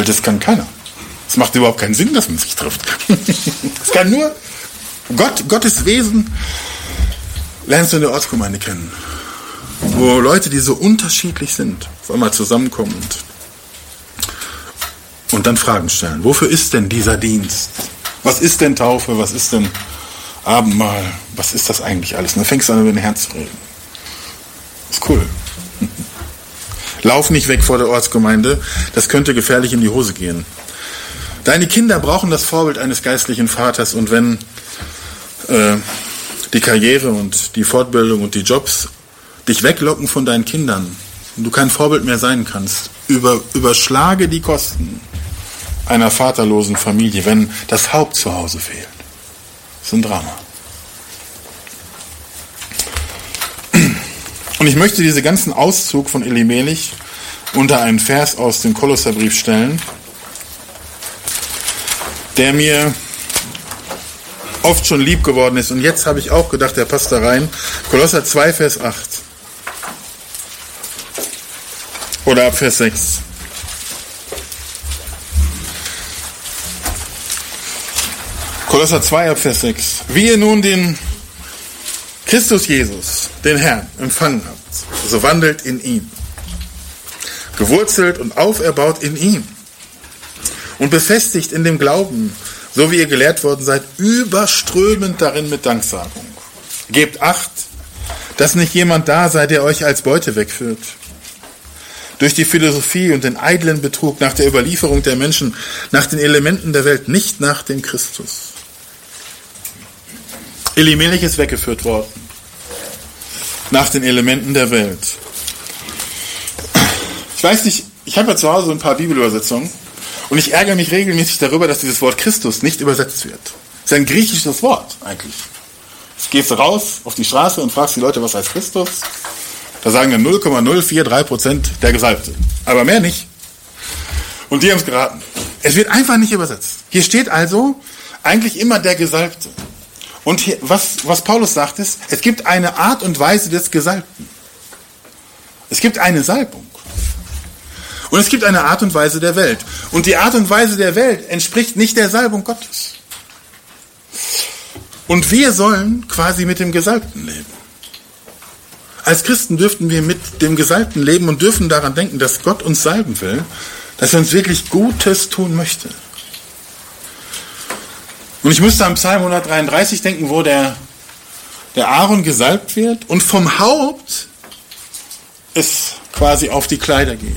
Weil das kann keiner. Es macht überhaupt keinen Sinn, dass man sich trifft. Es kann nur Gottes Wesen lernst du in der Ortsgemeinde kennen. Wo Leute, die so unterschiedlich sind, auf einmal zusammenkommen und dann Fragen stellen. Wofür ist denn dieser Dienst? Was ist denn Taufe? Was ist denn Abendmahl? Was ist das eigentlich alles? Und dann fängst du an, über den Herrn zu reden. Ist cool. Lauf nicht weg vor der Ortsgemeinde. Das könnte gefährlich in die Hose gehen. Deine Kinder brauchen das Vorbild eines geistlichen Vaters. Und wenn die Karriere und die Fortbildung und die Jobs dich weglocken von deinen Kindern und du kein Vorbild mehr sein kannst, überschlage die Kosten einer vaterlosen Familie, wenn das Haupt zu Hause fehlt. Das ist ein Drama. Und ich möchte diesen ganzen Auszug von Elimelech unter einen Vers aus dem Kolosserbrief stellen, der mir oft schon lieb geworden ist. Und jetzt habe ich auch gedacht, der passt da rein. Kolosser 2, Vers 8. Oder ab Vers 6. Kolosser 2, ab Vers 6. Wie ihr nun den Christus Jesus, den Herrn, empfangen habt, so wandelt in ihm. Gewurzelt und auferbaut in ihm. Und befestigt in dem Glauben, so wie ihr gelehrt worden seid, überströmend darin mit Danksagung. Gebt Acht, dass nicht jemand da sei, der euch als Beute wegführt. Durch die Philosophie und den eitlen Betrug nach der Überlieferung der Menschen, nach den Elementen der Welt, nicht nach dem Christus. Elimelech ist weggeführt worden. Nach den Elementen der Welt. Ich weiß nicht, ich habe ja zu Hause ein paar Bibelübersetzungen und ich ärgere mich regelmäßig darüber, dass dieses Wort Christus nicht übersetzt wird. Das ist ein griechisches Wort eigentlich. Jetzt gehst du raus auf die Straße und fragst die Leute, was heißt Christus? Da sagen dann 0,043% der Gesalbte. Aber mehr nicht. Und die haben es geraten. Es wird einfach nicht übersetzt. Hier steht also eigentlich immer der Gesalbte. Und hier, was Paulus sagt ist, es gibt eine Art und Weise des Gesalbten. Es gibt eine Salbung. Und es gibt eine Art und Weise der Welt. Und die Art und Weise der Welt entspricht nicht der Salbung Gottes. Und wir sollen quasi mit dem Gesalbten leben. Als Christen dürften wir mit dem Gesalbten leben und dürfen daran denken, dass Gott uns salben will, dass er uns wirklich Gutes tun möchte. Und ich musste an Psalm 133 denken, wo der Aaron gesalbt wird und vom Haupt es quasi auf die Kleider geht.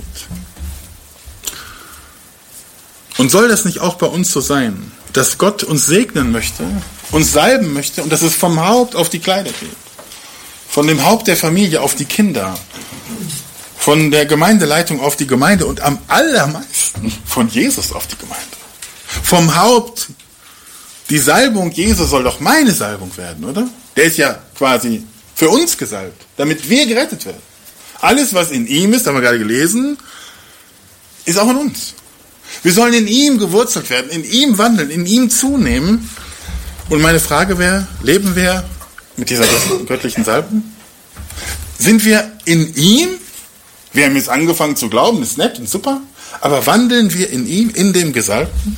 Und soll das nicht auch bei uns so sein, dass Gott uns segnen möchte, uns salben möchte und dass es vom Haupt auf die Kleider geht? Von dem Haupt der Familie auf die Kinder, von der Gemeindeleitung auf die Gemeinde und am allermeisten von Jesus auf die Gemeinde. Vom Haupt, die Salbung Jesu soll doch meine Salbung werden, oder? Der ist ja quasi für uns gesalbt, damit wir gerettet werden. Alles, was in ihm ist, haben wir gerade gelesen, ist auch in uns. Wir sollen in ihm gewurzelt werden, in ihm wandeln, in ihm zunehmen. Und meine Frage wäre, leben wir mit dieser göttlichen Salbung? Sind wir in ihm? Wir haben jetzt angefangen zu glauben, ist nett und super. Aber wandeln wir in ihm, in dem Gesalbten?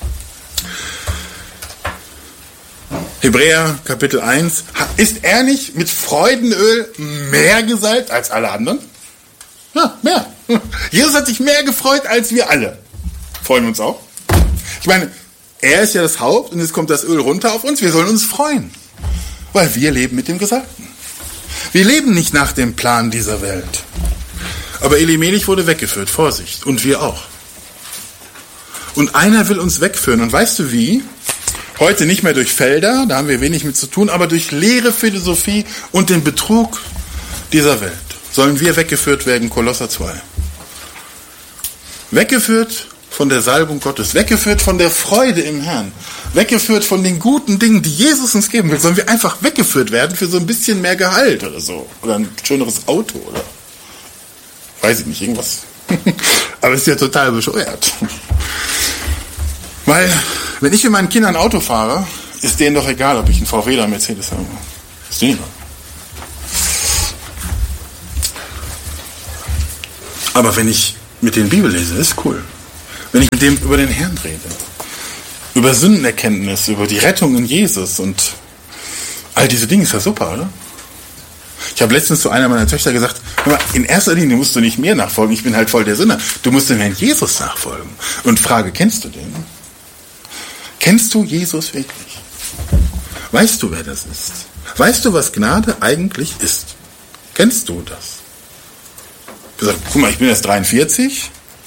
Hebräer Kapitel 1. Ist er nicht mit Freudenöl mehr gesalbt als alle anderen? Ja, mehr. Jesus hat sich mehr gefreut als wir alle. Freuen wir uns auch? Ich meine, er ist ja das Haupt und jetzt kommt das Öl runter auf uns. Wir sollen uns freuen, weil wir leben mit dem Gesalbten. Wir leben nicht nach dem Plan dieser Welt. Aber Elimelech wurde weggeführt, Vorsicht, und wir auch. Und einer will uns wegführen. Und weißt du wie? Heute nicht mehr durch Felder, da haben wir wenig mit zu tun, aber durch leere Philosophie und den Betrug dieser Welt sollen wir weggeführt werden, Kolosser 2. Weggeführt von der Salbung Gottes, weggeführt von der Freude im Herrn, weggeführt von den guten Dingen, die Jesus uns geben will, sollen wir einfach weggeführt werden für so ein bisschen mehr Gehalt oder so. Oder ein schöneres Auto oder weiß ich nicht, irgendwas. Aber es ist ja total bescheuert. Weil, wenn ich mit meinen Kindern Auto fahre, ist denen doch egal, ob ich einen VW oder einen Mercedes habe. Ist denen egal. Aber wenn ich mit den Bibel lese, ist cool. wenn ich mit dem über den Herrn rede, über Sündenerkenntnis, über die Rettung in Jesus und all diese Dinge, ist ja super, oder? Ich habe letztens zu einer meiner Töchter gesagt, hör mal, in erster Linie musst du nicht mir nachfolgen, ich bin halt voll der Sünder. Du musst dem Herrn Jesus nachfolgen. Und Frage, kennst du den? Kennst du Jesus wirklich? Weißt du, wer das ist? Weißt du, was Gnade eigentlich ist? Kennst du das? Ich gesagt, guck mal, ich bin jetzt 43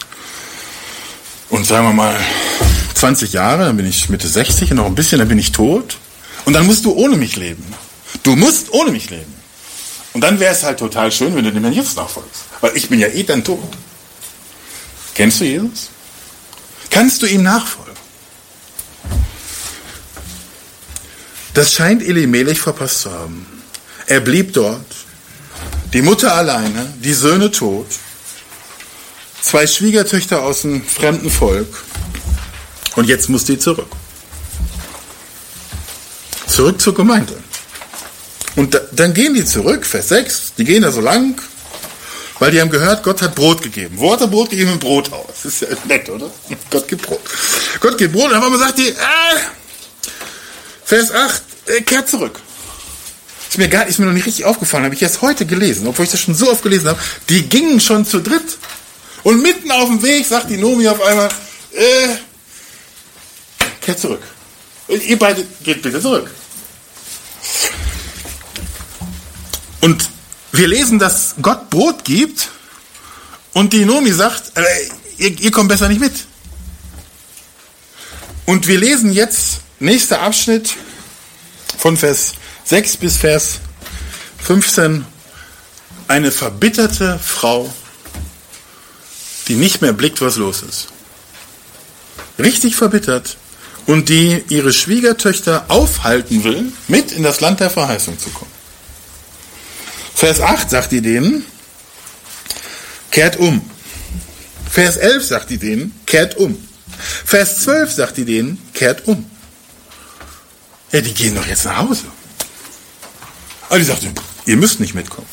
und sagen wir mal 20 Jahre, dann bin ich Mitte 60 und noch ein bisschen, dann bin ich tot. Und dann musst du ohne mich leben. Du musst ohne mich leben. Und dann wäre es halt total schön, wenn du dem Herrn Jesus nachfolgst. Weil ich bin ja dann tot. Kennst du Jesus? Kannst du ihm nachfolgen? Das scheint Elimelech verpasst zu haben. Er blieb dort. Die Mutter alleine, die Söhne tot. 2 Schwiegertöchter aus einem fremden Volk. Und jetzt muss die zurück. Zurück zur Gemeinde. Und dann gehen die zurück, Vers 6, die gehen da so lang, weil die haben gehört, Gott hat Brot gegeben. Wo hat er Brot gegeben? Im Brothaus. Das ist ja nett, oder? Gott gibt Brot. Gott gibt Brot, und dann sagt die, Vers 8, kehrt zurück. Ist mir noch nicht richtig aufgefallen, habe ich erst heute gelesen, obwohl ich das schon so oft gelesen habe. Die gingen schon zu dritt. Und mitten auf dem Weg sagt die Nomi auf einmal, kehrt zurück. Ihr beide geht bitte zurück. Und wir lesen, dass Gott Brot gibt und die Nomi sagt, ihr kommt besser nicht mit. Und wir lesen jetzt, nächster Abschnitt von Vers 6 bis Vers 15, eine verbitterte Frau, die nicht mehr blickt, was los ist. Richtig verbittert und die ihre Schwiegertöchter aufhalten will, mit in das Land der Verheißung zu kommen. Vers 8 sagt die denen, kehrt um. Vers 11 sagt die denen, kehrt um. Vers 12 sagt die denen, kehrt um. Ja, die gehen doch jetzt nach Hause. Aber die sagte, ihr müsst nicht mitkommen.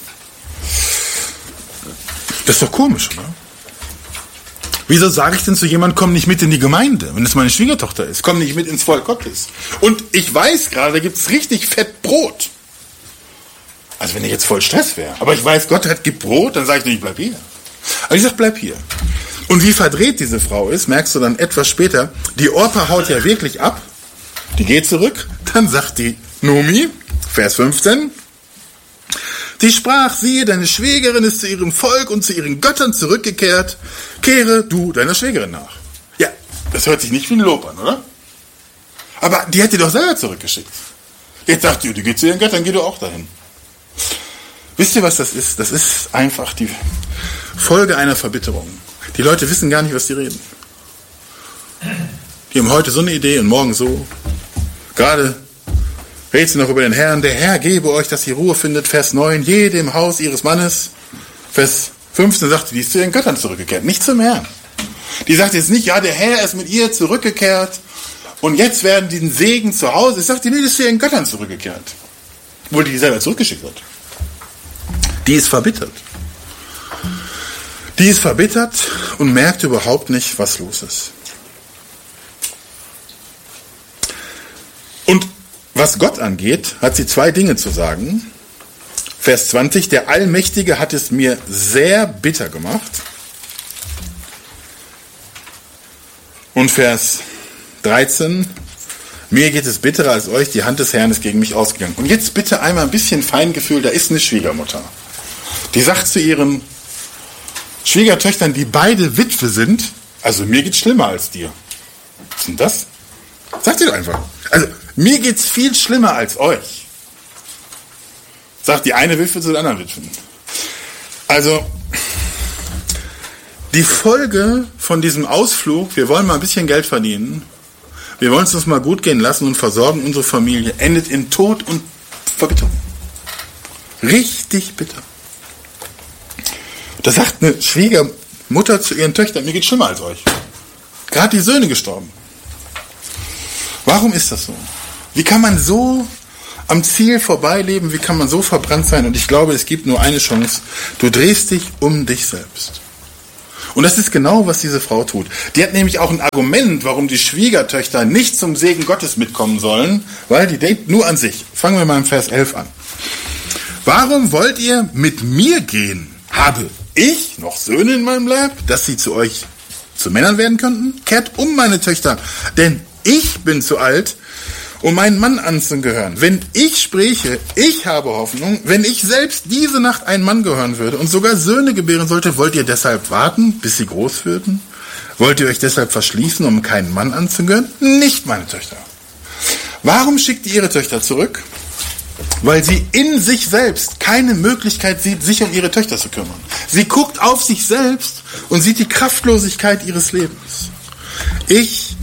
Das ist doch komisch, oder? Wieso sage ich denn zu jemandem, komm nicht mit in die Gemeinde, wenn es meine Schwiegertochter ist? Komm nicht mit ins Volk Gottes. Und ich weiß gerade, da gibt es richtig fett Brot. Also wenn ich jetzt voll Stress wäre. Aber ich weiß, Gott gibt Brot, dann sage ich nicht, bleib hier. Aber ich sage, bleib hier. Und wie verdreht diese Frau ist, merkst du dann etwas später. Die Orpa haut ja wirklich ab. Die geht zurück. Dann sagt die Nomi, Vers 15, die sprach, siehe, deine Schwägerin ist zu ihrem Volk und zu ihren Göttern zurückgekehrt. Kehre du deiner Schwägerin nach. Ja, das hört sich nicht wie ein Lob an, oder? Aber die hätte doch selber zurückgeschickt. Jetzt sagt die geht zu ihren Göttern, geh du auch dahin. Wisst ihr, was das ist? Das ist einfach die Folge einer Verbitterung. Die Leute wissen gar nicht, was sie reden. Die haben heute so eine Idee und morgen so. Gerade redet sie noch über den Herrn. Der Herr gebe euch, dass ihr Ruhe findet. Vers 9, jedem Haus ihres Mannes. Vers 15 sagt sie, die ist zu ihren Göttern zurückgekehrt, nicht zum Herrn. Die sagt jetzt nicht, ja, der Herr ist mit ihr zurückgekehrt und jetzt werden die den Segen zu Hause. Ich sagte, nee, die ist zu ihren Göttern zurückgekehrt. Obwohl die selber zurückgeschickt hat. Die ist verbittert. Die ist verbittert und merkt überhaupt nicht, was los ist. Und was Gott angeht, hat sie 2 Dinge zu sagen. Vers 20, der Allmächtige hat es mir sehr bitter gemacht. Und Vers 13, mir geht es bitterer als euch, die Hand des Herrn ist gegen mich ausgegangen. Und jetzt bitte einmal ein bisschen Feingefühl, da ist eine Schwiegermutter. Die sagt zu ihren Schwiegertöchtern, die beide Witwe sind, also mir geht's schlimmer als dir. Was ist denn das? Sagt sie doch einfach. Also mir geht's viel schlimmer als euch. Sagt die eine Witwe zu den anderen Witwen. Also die Folge von diesem Ausflug, wir wollen mal ein bisschen Geld verdienen, wir wollen es uns mal gut gehen lassen und versorgen unsere Familie, endet in Tod und Verbitterung. Richtig bitter. Da sagt eine Schwiegermutter zu ihren Töchtern, mir geht's schlimmer als euch. Gerade die Söhne gestorben. Warum ist das so? Wie kann man so am Ziel vorbeileben? Wie kann man so verbrannt sein? Und ich glaube, es gibt nur eine Chance. Du drehst dich um dich selbst. Und das ist genau, was diese Frau tut. Die hat nämlich auch ein Argument, warum die Schwiegertöchter nicht zum Segen Gottes mitkommen sollen, weil die denkt nur an sich. Fangen wir mal im Vers 11 an. Warum wollt ihr mit mir gehen? Habe ich noch Söhne in meinem Leib, dass sie zu euch zu Männern werden könnten? Kehrt um, meine Töchter, denn ich bin zu alt, um meinen Mann anzugehören. Wenn ich spräche, ich habe Hoffnung, wenn ich selbst diese Nacht einen Mann gehören würde und sogar Söhne gebären sollte, wollt ihr deshalb warten, bis sie groß würden? Wollt ihr euch deshalb verschließen, um keinen Mann anzugehören? Nicht, meine Töchter. Warum schickt ihr ihre Töchter zurück? Weil sie in sich selbst keine Möglichkeit sieht, sich um ihre Töchter zu kümmern. Sie guckt auf sich selbst und sieht die Kraftlosigkeit ihres Lebens. Ich.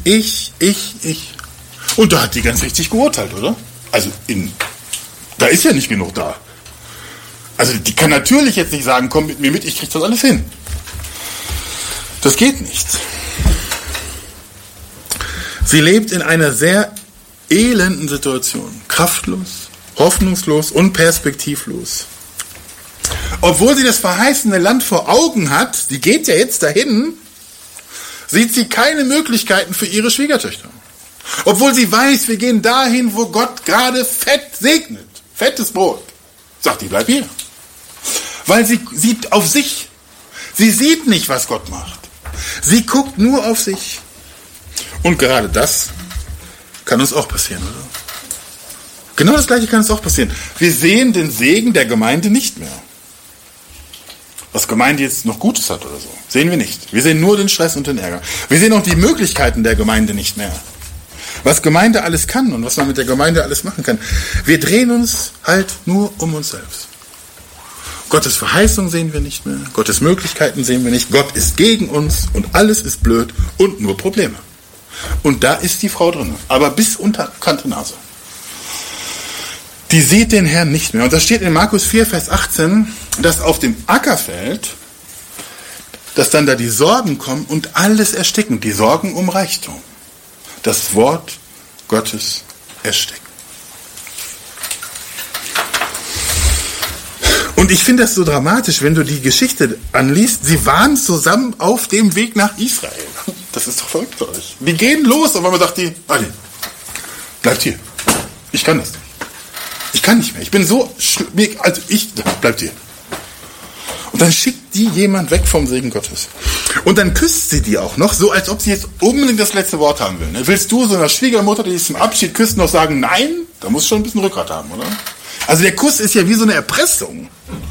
Und da hat die ganz richtig geurteilt, oder? Also, da ist ja nicht genug da. Also, die kann natürlich jetzt nicht sagen, komm mit mir mit, ich krieg das alles hin. Das geht nicht. Sie lebt in einer sehr elenden Situation. Kraftlos, hoffnungslos und perspektivlos. Obwohl sie das verheißene Land vor Augen hat, die geht ja jetzt dahin, sieht sie keine Möglichkeiten für ihre Schwiegertöchter. Obwohl sie weiß, wir gehen dahin, wo Gott gerade fett segnet. Fettes Brot. Sagt die, bleib hier. Weil sie sieht auf sich. Sie sieht nicht, was Gott macht. Sie guckt nur auf sich. Und gerade das kann uns auch passieren, oder? Genau das Gleiche kann uns auch passieren. Wir sehen den Segen der Gemeinde nicht mehr. Was Gemeinde jetzt noch Gutes hat oder so, sehen wir nicht. Wir sehen nur den Stress und den Ärger. Wir sehen auch die Möglichkeiten der Gemeinde nicht mehr. Was Gemeinde alles kann und was man mit der Gemeinde alles machen kann. Wir drehen uns halt nur um uns selbst. Gottes Verheißung sehen wir nicht mehr, Gottes Möglichkeiten sehen wir nicht, Gott ist gegen uns und alles ist blöd und nur Probleme. Und da ist die Frau drin, aber bis unter Kante Nase. Die sieht den Herrn nicht mehr. Und da steht in Markus 4, Vers 18, dass auf dem Ackerfeld, dass dann da die Sorgen kommen und alles ersticken. Die Sorgen um Reichtum. Das Wort Gottes ersticken. Und ich finde das so dramatisch, wenn du die Geschichte anliest. Sie waren zusammen auf dem Weg nach Israel. Das ist doch verrückt für euch. Die gehen los, aber man sagt die, bleibt hier. Ich kann das nicht. Ich kann nicht mehr. Ich bin so, bleibt hier. Und dann schickt die jemand weg vom Segen Gottes. Und dann küsst sie die auch noch, so als ob sie jetzt unbedingt das letzte Wort haben will. Willst du so einer Schwiegermutter, die dich zum Abschied küsst, noch sagen, nein? Da musst du schon ein bisschen Rückgrat haben, oder? Also der Kuss ist ja wie so eine Erpressung.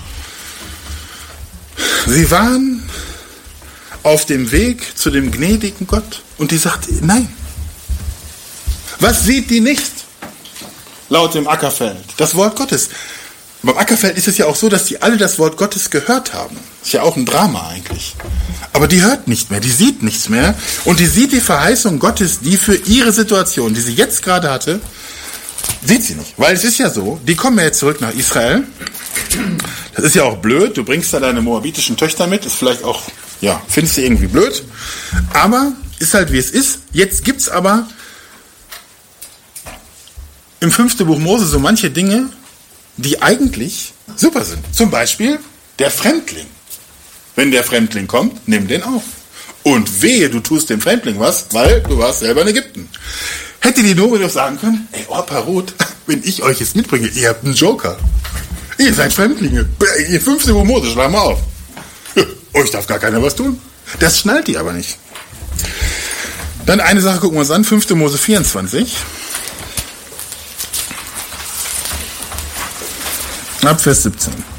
Sie waren auf dem Weg zu dem gnädigen Gott und die sagt, nein. Was sieht die nicht? Laut dem Ackerfeld. Das Wort Gottes. Beim Ackerfeld ist es ja auch so, dass die alle das Wort Gottes gehört haben. Ist ja auch ein Drama eigentlich. Aber die hört nicht mehr, die sieht nichts mehr. Und die sieht die Verheißung Gottes, die für ihre Situation, die sie jetzt gerade hatte, sieht sie nicht. Weil es ist ja so, die kommen ja jetzt zurück nach Israel. Das ist ja auch blöd. Du bringst da deine moabitischen Töchter mit. Ist vielleicht auch, ja, findest du irgendwie blöd. Aber ist halt wie es ist. Jetzt gibt's aber im 5. Buch Mose so manche Dinge, die eigentlich super sind. Zum Beispiel der Fremdling. Wenn der Fremdling kommt, nimm den auf. Und wehe, du tust dem Fremdling was, weil du warst selber in Ägypten. Hätte die Nobe doch sagen können, ey, Opa Ruth, wenn ich euch jetzt mitbringe, ihr habt einen Joker. Ihr seid Fremdlinge. Ihr 5. Buch Mose, schlag mal auf. Euch darf gar keiner was tun. Das schnallt die aber nicht. Dann eine Sache gucken wir uns an, 5. Mose 24. Ab Vers 17.